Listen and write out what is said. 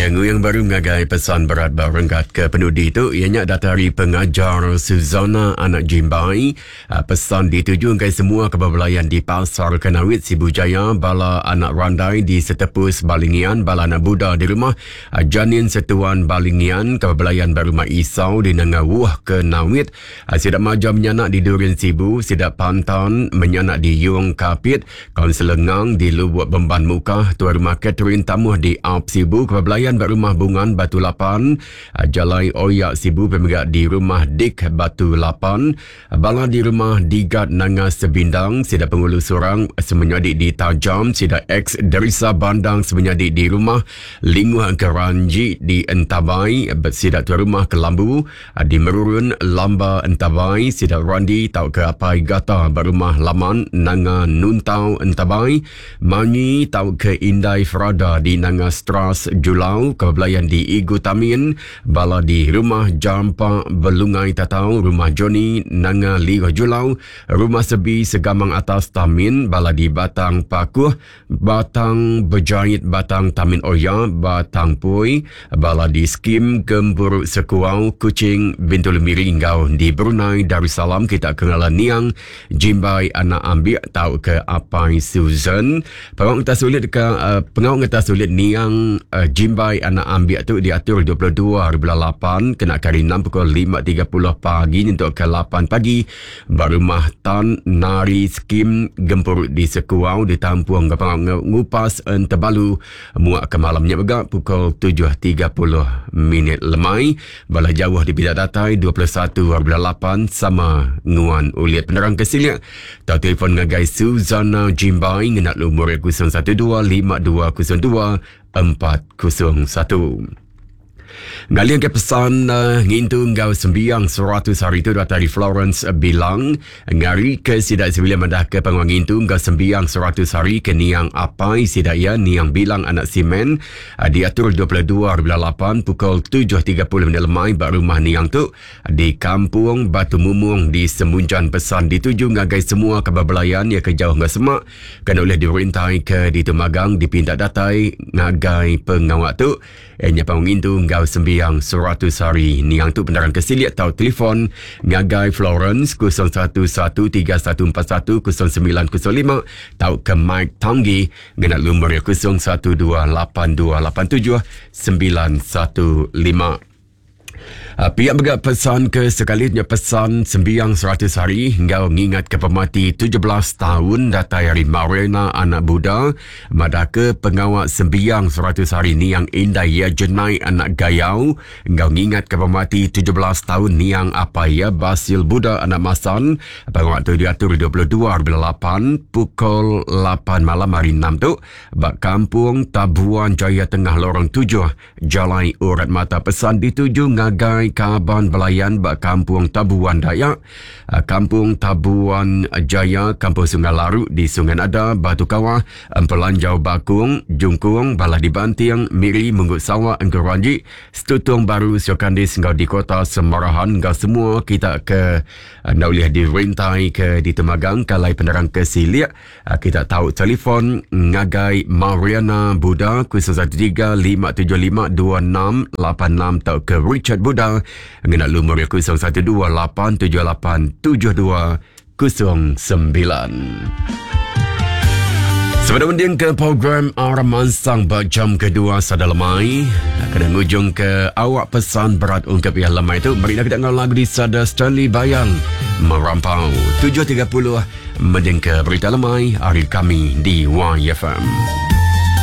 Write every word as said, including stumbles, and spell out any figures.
Yang yang baru mengagai pesan berat berengkat ke penudi itu ianya dari pengajar Suzana anak Jimbai. Pesan dituju ke semua kebabelayan di Pasar Kenawit Sibu Jaya, bala anak randai di Setepus Balingian, bala anak Buddha di rumah Janin Setuan Balingian, kebabelayan berumah Isau di Nangawuh ke Nawit. Sidak Maja menyanak di Durian Sibu, Sidak Pantan menyanak di Yung Kapit, Kaunselor Ngang di Lubuk Bemban Muka, Tuan Rumah Catherine Tamuh di Alp Sibu, kebabelayan berumah Bungan Batu Lapan, Jalai Oyak Sibu pemegak di rumah Dik Batu Lapan, bala di rumah Digat Nangas Sebindang, Sidak Pengulu Surang semenyadik di Tajam, Sidak X Derisa Bandang semenyadik di rumah Linguh Keranji di Entabai, Sidak Tuan Rumah Kelambu di Merurun Lamba Entabai, Sidak Randi Tau ke Apai Gata berumah Laman Nanga Nuntau Entabai, Manyi Tau ke Indai Frada di Nanga Stras Julau, kebabelayan di Igu Tamin, bala di rumah Jampa Belungai Tatau, rumah Joni Nanga Ligo Julau, rumah Sebi Segamang Atas Tamin, bala di Batang Pakuh, Batang Berjait Batang Tamin Oya, Batang Pui, bala di Skim Gempur Sekuau, Kucing Bintul Miringgau di Brunei Darussalam. Kita kenalan Niang Jimbai anak Ambik Tau ke Apai Susan, pengawal kita sulit ke uh, pengawal kita sulit Niang uh, Jimbai anak Ambik tu diatur dua puluh dua lapan kena kali enam pukul lima tiga puluh pagi untuk ke lapan pagi. Barumah Tan Nari Skim Gempur di Sekuau di Tampuang Gapang Ngupas Entebalu muak ke malamnya begak pukul tujuh tiga puluh minit lemai. Balah jauh di Bidak Datai dua puluh satu lapan sama Nguan Uliat penerang kesiliak. Tau telefon ngagai Suzana Jimbai ngenak lumur kosong satu dua lima dua kosong dua empat kosong satu. Ngalian ke pesan uh, ngintu ngau sembiang seratus hari itu dari Florence uh, bilang ngari ke sidak sebelum mendah ke penguang ngintu ngau sembiang seratus hari ke Niang Apai sidak ya Niang bilang anak simen uh, diatur dua puluh dua lapan pukul tujuh tiga puluh minit lemai bak rumah Niang tu uh, di kampung Batu Mumung di Semunjan. Pesan dituju ngagai semua kebabelayan ya ke jauh ngau semak kena oleh dirintai ke di Tumagang di Pindak Datai ngagai pengawak tu enya penguang ngintu ngau sembiang seratus hari Niang tu penerangan kesiliak tau telefon ngagai Florence kosong satu satu tiga satu empat satu kosong sembilan kosong lima tau ke Mike Tanggi ngenak lumur kosong satu dua lapan dua lapan tujuh sembilan satu lima. Uh, pihak begak pesan ke sekalinya pesan sembiang seratus hari hingga mengingat ke pemati tujuh belas tahun datai hari Marena anak Buddha madaka pengawak sembiang seratus hari Niang Indah ya Jenai anak Gayau hingga mengingat ke pemati tujuh belas tahun Niang Apaya Basil Buddha anak Masan. Pengawak tu diatur dua puluh dua lapan pukul lapan malam hari enam tu bak kampung Tabuan Jaya Tengah Lorong tujuh Jalai Urat Mata. Pesan dituju ngagai Kaban Belayan bak kampung Tabuan Dayak, kampung Tabuan Jaya, kampung Sungai Larut di Sungai Nada, Batu Kawah, Empelanjau Bakung, Jungkung, Balah di Bantiang, Miri, Munggut Sawak, Engkeranji, Setutung Baru, Siokandis, ngau di kota Semarahan, ngau semua kita ke nak boleh dirintai ke di Temagang, kalai penerang kesiliak. Kita tahu telefon ngagai Mariana Buddha kosong satu tiga lima tujuh lima dua enam lapan enam tau ke Richard Buddha ngenak lumur kosong satu dua lapan tujuh lapan tujuh dua kosong sembilan. Sebelum mending ke program Araman Sang berjam kedua sada lemai kena ngujung ke awak pesan berat ungkap yang lemai itu. Mari kita dengar lagu di sada Stanley Bayang merampau tujuh tiga puluh mending ke berita lemai hari kami di Y F M.